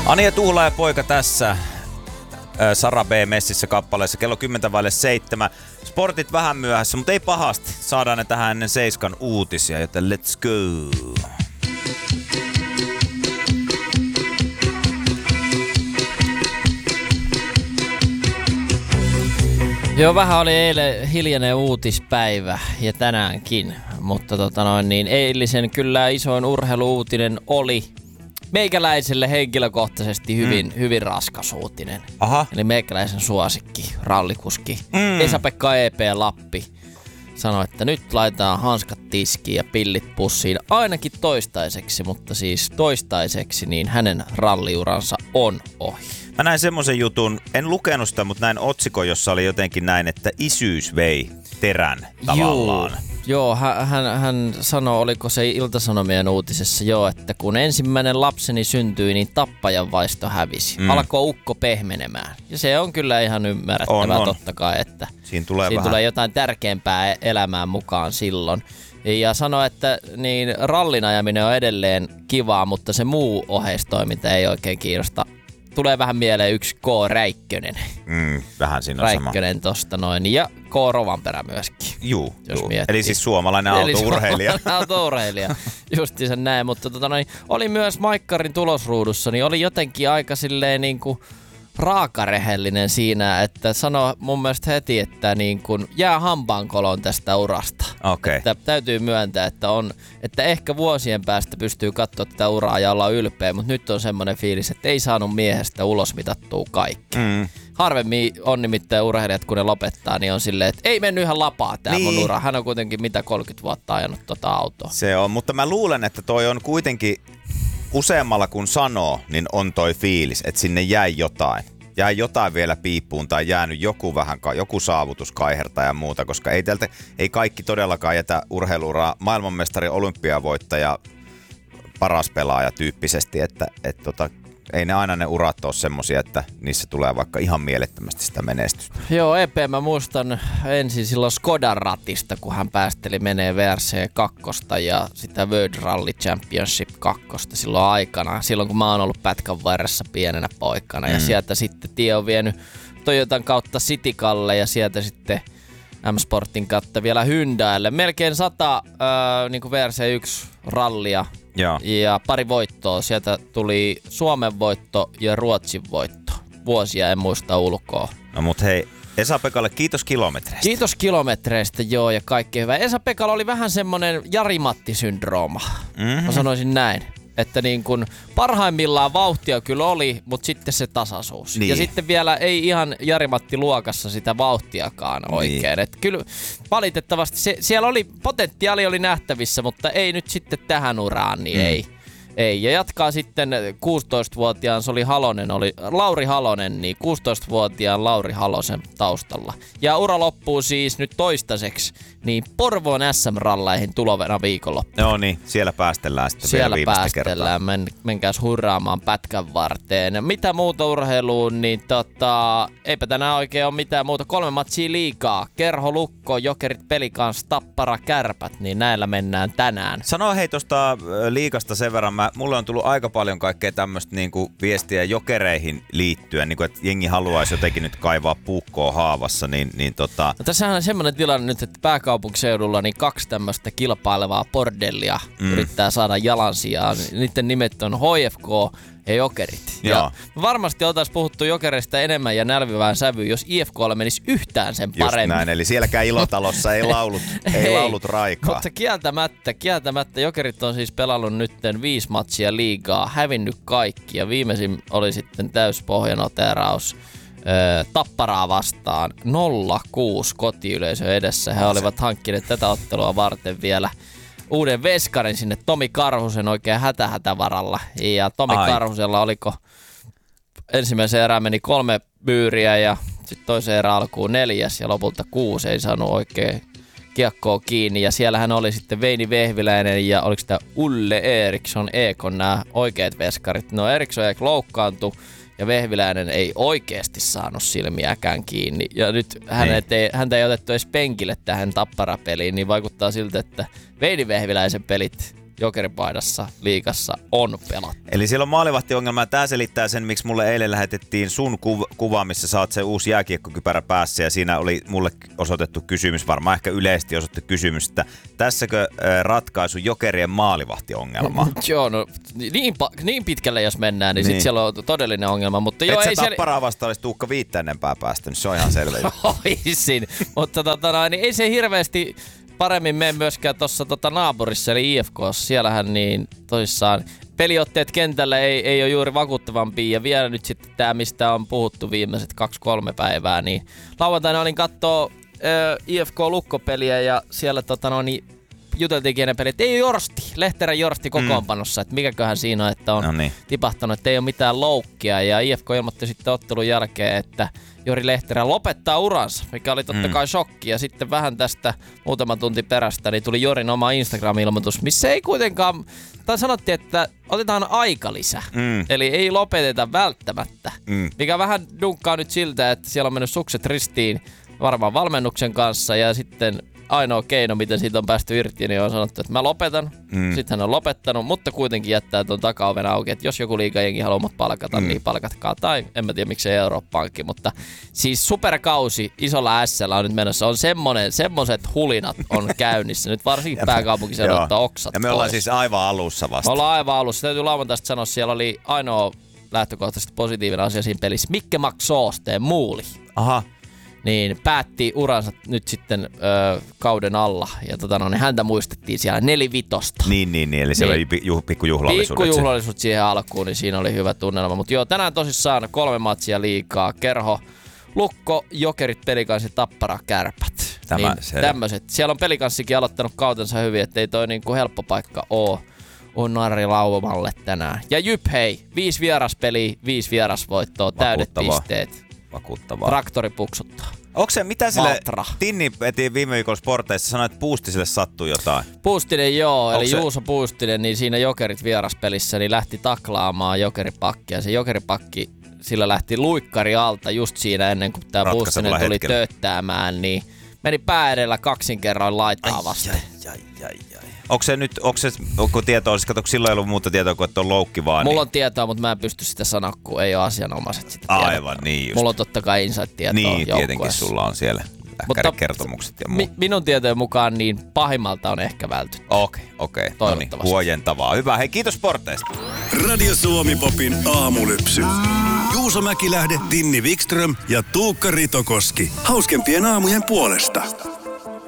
Anja Tuhla ja poika tässä Sara B. Messissä kappaleessa kello 7:10. Sportit vähän myöhässä, mutta ei pahasti. Saadaan ne tähän ennen 7 uutisia, joten let's go. Joo, vähän oli eilen hiljainen uutispäivä ja tänäänkin, mutta eilisen kyllä isoin urheiluuutinen oli meikäläiselle henkilökohtaisesti hyvin raskas uutinen. Aha. Eli meikäläisen suosikki, rallikuski Esa-Pekka EP Lappi sanoi, että nyt laitetaan hanskat tiskiin ja pillit pussiin ainakin toistaiseksi, mutta siis toistaiseksi niin hänen ralliuransa on ohi. Mä näin semmoisen jutun, en lukenut sitä, mutta näin otsikon, jossa oli jotenkin näin, että isyys vei terän tavallaan. Joo, hän sanoi, oliko se Ilta-Sanomien uutisessa että kun ensimmäinen lapseni syntyi, niin tappajan vaisto hävisi. Alkoi ukko pehmenemään. Ja se on kyllä ihan ymmärrettävää totta kai, että siinä tulee jotain tärkeämpää elämään mukaan silloin. Ja sanoi, että niin rallin ajaminen on edelleen kivaa, mutta se muu oheistoiminta ei oikein kiinnosta. Tulee vähän mieleen yksi K. Räikkönen. Vähän siinä on Räikkönen tosta noin. Ja K. Rovanperä myöskin. Juu. Eli siis suomalainen autourheilija. Autourheilija. Justiinsa näin. Mutta oli myös Maikkarin tulosruudussa, niin oli jotenkin aika silleen niinku raakarehellinen siinä, että sanoi mun mielestä heti, että niin kuin jää hampaankoloon tästä urasta. Okay. Että täytyy myöntää, että ehkä vuosien päästä pystyy katsoa tätä uraa ja olla ylpeä, mutta nyt on semmoinen fiilis, että ei saanut miehestä ulos mitattua kaikki. Harvemmin on nimittäin urheilijat, kun ne lopettaa, niin on silleen, että ei mennyt ihan lapaa tää mun ura. Hän on kuitenkin 30 vuotta ajanut autoa. Se on, mutta mä luulen, että toi on kuitenkin useammalla kun sanoo, niin on toi fiilis, että sinne jäi jotain vielä piippuun tai jäänyt joku saavutus kaihertaa ja muuta, koska ei kaikki todellakaan jätä urheiluuraa maailmanmestari, olympiavoittaja, paras pelaaja tyyppisesti, että ei ne aina ne urat ole semmosia, että niissä tulee vaikka ihan mielettömästi sitä menestystä. Joo, EP mä muistan ensin silloin Skodan ratista, kun hän päästeli menee VRC 2 ja sitä World Rally Championship 2 silloin aikana. Silloin kun mä oon ollut pätkän varressa pienenä poikana ja sieltä sitten tie on vienyt Toyotan kautta Citycalle ja sieltä sitten M-Sportin kautta vielä Hyundaille. Melkein 100 niin kuin VRC1 rallia. Ja pari voittoa. Sieltä tuli Suomen voitto ja Ruotsin voitto. Vuosia en muista ulkoa. No mut hei, Esa-Pekalle kiitos kilometreistä. Kiitos kilometreistä, joo, ja kaikki hyvä. Esa-Pekalla oli vähän semmonen Jari-Matti-syndrooma. Mä sanoisin näin. Että niin kun parhaimmillaan vauhtia kyllä oli, mutta sitten se tasaisuus. Niin. Ja sitten vielä ei ihan Jari-Matti luokassa sitä vauhtiakaan oikein. Että kyllä valitettavasti siellä oli potentiaali oli nähtävissä, mutta ei nyt sitten tähän uraan, niin ei. Ja jatkaa sitten 16-vuotiaan, se oli Lauri Halonen, niin 16-vuotiaan Lauri Halosen taustalla. Ja ura loppuu siis nyt toistaiseksi niin Porvoon SM-ralleihin tulevana viikonloppuna. Joo niin, siellä päästellään sitten vielä viimeistä kertaa. Siellä päästellään, menkääs hurraamaan pätkän varteen. Mitä muuta urheiluun, niin eipä tänään oikein ole mitään muuta. 3 matsia liigaa. Kerho, Lukko, Jokerit, Pelikans, Tappara, Kärpät, niin näillä mennään tänään. Sano hei tosta liigasta sen verran, mulle on tullut aika paljon kaikkea tämmöistä niinku viestiä Jokereihin liittyen, niinku, että jengi haluaisi jotenkin nyt kaivaa puukkoa haavassa. No, tässähän on semmoinen tilanne nyt, että pääkaupunkiseudulla niin 2 tämmöistä kilpailevaa bordellia yrittää saada jalansijaan. Niiden nimet on HFK ja Jokerit. Ja varmasti oltaisiin puhuttu Jokereista enemmän ja nälvivään sävyyn, jos IFK:lle menisi yhtään sen paremmin. Just näin, eli sielläkään Ilotalossa ei laulut raikaa. Mutta kieltämättä Jokerit on siis pelannut nytten 5 matsia liigaa, hävinnyt kaikki ja viimeisin oli sitten täyspohjanoteraus Tapparaa vastaan 0-6 kotiyleisö edessä. He olivat hankkineet tätä ottelua varten vielä uuden veskarin sinne Tomi Karhusen oikein hätävaralla. Ja Tomi Karhusella oliko ensimmäisen erään meni 3 byyriä ja sitten toisen erään alkuun 4 ja lopulta 6. Ei saanut oikein kiekkoa kiinni. Ja siellähän oli sitten Veini Vehviläinen ja oliko sitä Ulle Eriksson Ekon nämä oikeat veskarit. No Eriksson loukkaantui. Ja Vehviläinen ei oikeasti saanut silmiäkään kiinni. Ja nyt häntä ei otettu edes penkille tähän Tappara-peliin, niin vaikuttaa siltä, että Veini Vehviläisen pelit Jokeripaidassa liigassa on pelattu. Eli siellä on maalivahtiongelma ja tää selittää sen, miksi mulle eilen lähetettiin sun kuva, missä sä oot se uusi jääkiekkokypärä päässä ja siinä oli mulle osoitettu kysymys, varmaan ehkä yleisesti osoitettu kysymys, että tässäkö ratkaisu Jokerien maalivahtiongelma? Joo, no niin pitkälle jos mennään, niin sit siellä on todellinen ongelma. Mutta et sä Tapparaa vasta olisi Tuukka 5 enempää päästänyt, se on ihan selvä. Oisin, mutta niin ei se hirveästi paremmin mene myöskään tuossa naapurissa, eli IFK:ssa. Siellähän niin tosissaan peliotteet kentällä ei ole juuri vakuuttavampia. Ja vielä nyt sitten tämä, mistä on puhuttu viimeiset 2-3 päivää, niin lauantaina olin kattoo IFK-lukkopeliä ja siellä juteltiin kenen peli, että ei ole Lehterän Jorsti kokoonpanossa, että mikäköhän siinä on, että on tipahtanut, että ei ole mitään loukkia. Ja IFK ilmoitti sitten ottelun jälkeen, että Jori Lehterä lopettaa uransa, mikä oli totta kai shokki. Ja sitten vähän tästä muutaman tunti perästä niin tuli Jorin oma Instagram-ilmoitus, missä ei kuitenkaan, tai sanottiin, että otetaan aikalisä. Eli ei lopeteta välttämättä. Mikä vähän dunkkaa nyt siltä, että siellä on mennyt sukset ristiin varmaan valmennuksen kanssa ja sitten ainoa keino, miten siitä on päästy irti, niin on sanottu, että mä lopetan. Sitten hän on lopettanut, mutta kuitenkin jättää tuon takaoven auki, että jos joku liigajengi haluaa mut palkata, niin palkatkaa. Tai en mä tiedä, miksei Eurooppaankin, mutta siis superkausi isolla S:llä on nyt menossa. On semmoset hulinat on käynnissä. Nyt varsinkin pääkaupunkiseudulla ottaa oksat. Ja me ollaan siis aivan alussa vasta. Me ollaan aivan alussa. Täytyy lauantaista sanoa, siellä oli ainoa lähtökohtaisesti positiivinen asia siinä pelissä. Mikke Maksoosten muuli. Aha. Niin päätti uransa nyt sitten kauden alla. Ja niin häntä muistettiin siellä 4-5. Niin, eli siellä oli pikkujuhlallisuudet. Pikkujuhlallisuudet siihen alkuun, niin siinä oli hyvä tunnelma. Mutta joo, tänään tosissaan 3 matsia liigaa. Kerho, Lukko, Jokerit, Pelikanssi, Tappara, Kärpät. Tämmöiset. Siellä on Pelikanssikin aloittanut kautensa hyvin, ettei toi niinku helppo paikka oo. On Narri Lauvomalle tänään. Ja Jyp, hei, 5 vieraspeliä, 5 vierasvoittoa, täydet pisteet. Vakuuttavaa. Traktori puksuttaa. Onko se, mitä sille Tinni veti viime viikolla Sporteissa, sanoi, että Puustiselle sattui jotain? Puustinen joo, eli Juuso Puustinen, niin siinä Jokerit vieraspelissä niin lähti taklaamaan Jokeripakkia. Se Jokeripakki, sillä lähti luikkari alta just siinä ennen kuin tämä Puustinen tuli tööttäämään, niin meni pää edellä 2 kerroin laitaa vasten. Onko tietoa, siis katsoiko silloin ei ollut muuta tietoa kuin, että on loukki vaan? Mulla on tietoa, mutta mä en pysty sitä sanoa, kun ei ole asianomaiset sitä tietoa. Aivan, niin just. Mulla on totta kai inside-tietoa niin, tietenkin sulla on siellä kertomukset ja muu. Minun tietojen mukaan niin pahimmalta on ehkä vältytty. Okei. No niin, huojentavaa. Hyvä, hei kiitos Sporteista. Radio Suomi Popin aamulypsy. Juuso Mäkilähde, Tinni Wikström ja Tuukka Ritokoski. Hauskempien aamujen puolesta.